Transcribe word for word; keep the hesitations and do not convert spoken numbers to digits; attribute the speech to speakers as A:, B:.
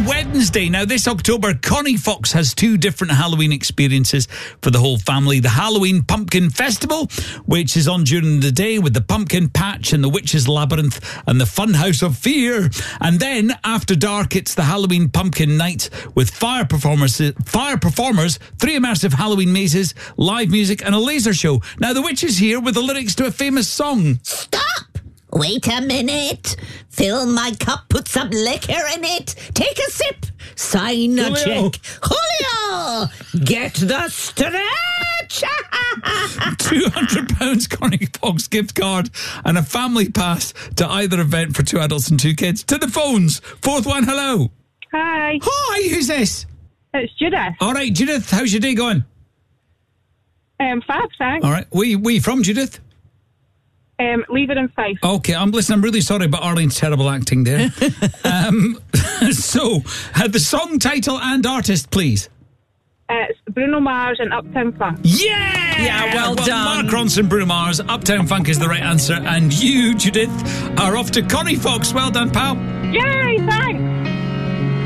A: Halloween Wednesday. Now, this October, Connie Fox has two different Halloween experiences for the whole family. The Halloween Pumpkin Festival, which is on during the day with the Pumpkin Patch and the Witch's Labyrinth and the Funhouse of Fear. And then, after dark, it's the Halloween Pumpkin Night with fire performers, fire performers, three immersive Halloween mazes, live music and a laser show. Now, the witch is here with the lyrics to a famous song.
B: Stop! Wait a minute. Fill my cup, put some liquor in it. Take a sip. Sign a
A: Julio.
B: check. Julio! Get the stretch!
A: two hundred pounds Connie Fox gift card and a family pass to either event for two adults and two kids. To the phones. Fourth one, hello.
C: Hi,
A: Hi, who's this?
C: it's Judith.
A: All right, Judith, how's your day going?
C: Um, fab, thanks.
A: All right, where you, where you from, Judith?
C: Um, leave it in Fife.
A: Okay, I'm listening. I'm really sorry about Arlene's terrible acting there. um, so, uh, the song title and artist, please.
C: Uh, it's Bruno Mars and Uptown Funk.
A: Yeah!
D: Yeah, well done.
A: Mark Ronson, Bruno Mars, Uptown Funk is the right answer. And you, Judith, are off to Connie Fox. Well done, pal.
C: Yay, thanks.